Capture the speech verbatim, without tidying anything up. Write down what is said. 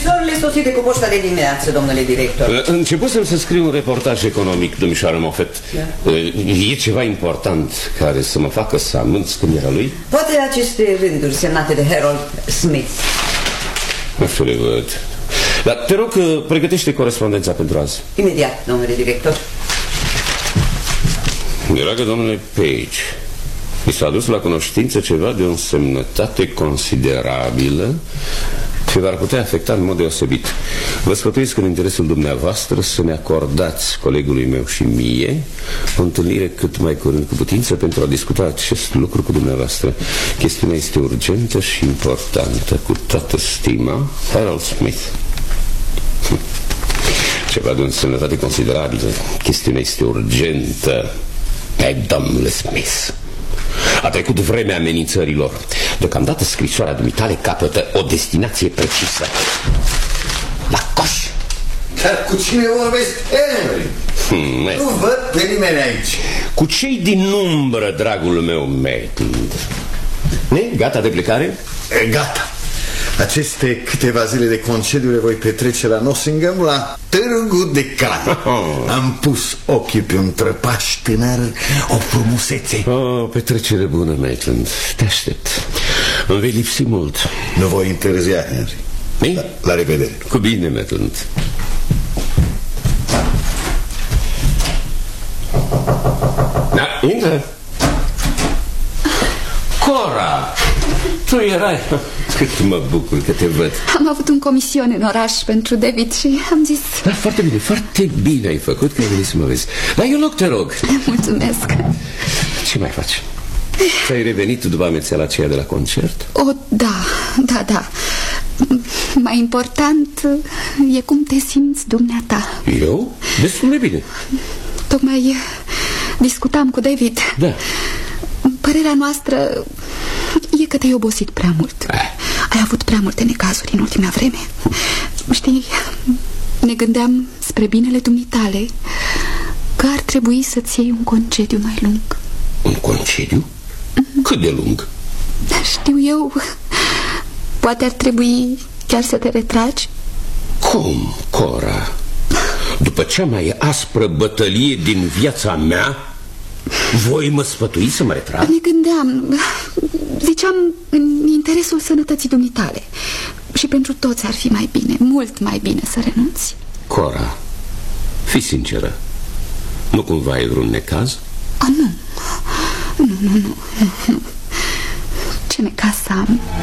scrisorile sosite cu poșta de dimineață, domnule director. Începusem să scriu un reportaj economic, domnișoară Moffat. Da. E ceva important care să mă facă să anunț când era lui? Poate aceste rânduri semnate de Harold Smith. Nu știu, le văd. Dar te rog, pregătește corespondența pentru azi. Imediat, domnule director. Dragă domnule Page, mi s-a adus la cunoștință ceva de o însemnătate considerabilă ce v-ar putea afecta în mod deosebit. Vă sfătuiesc în interesul dumneavoastră să ne acordați colegului meu și mie o întâlnire cât mai curând cu putință pentru a discuta acest lucru cu dumneavoastră. Chestiunea este urgentă și importantă. Cu toată stima, Harold Smith. Ceva de o însemnătate considerabilă. Chestiunea este urgentă. Ei, domnule Smith, a trecut vremea amenințărilor. Deocamdată scrisoarea dumitale capătă o destinație precisă. La coș. Dar cu cine vorbesc, Henry? Hmm, nu văd pe nimeni aici. Cu cei din umbră, dragul meu Maitland. Ne? Gata de plecare? E, gata. Aceste câteva zile de concediu le voi petrece la Nottingham, la Târgu de Cai. Oh. Am pus ochii pe un trăpaș tânăr, o frumusețe. Oh, petrecere bună, Maitland. Te aștept. Îmi vei lipsi mult. Nu voi întârzia, Henry. La, la revedere. Cu bine, Maitland. Da, intră. Cora, tu erai... Cât mă bucur că te văd. Am avut un comision în oraș pentru David și am zis... Da, foarte bine, foarte bine ai făcut că ai venit să mă vezi. Dar eu loc, te rog. Mulțumesc. Ce mai faci? Ți-ai revenit după amețeala aceea de la concert? O, da, da, da. Mai important e cum te simți dumneata. Eu? Destul de bine. Tocmai discutam cu David. Da. Părerea noastră e că te-ai obosit prea mult. eh. Ai avut prea multe necazuri în ultima vreme. Știi, ne gândeam spre binele dumitale că ar trebui să-ți iei un concediu mai lung. Un concediu? Mm-hmm. Cât de lung? Știu eu. Poate ar trebui chiar să te retragi. Cum, Cora? După cea mai aspră bătălie din viața mea, voi mă sfătui să mă retrag? Ne gândeam, ziceam, în interesul sănătății dumitale. Și pentru toți ar fi mai bine, mult mai bine să renunți. Cora, fii sinceră. Nu cumva ai vreun necaz? A, nu. Nu, nu, nu, nu. Ce necaz să am?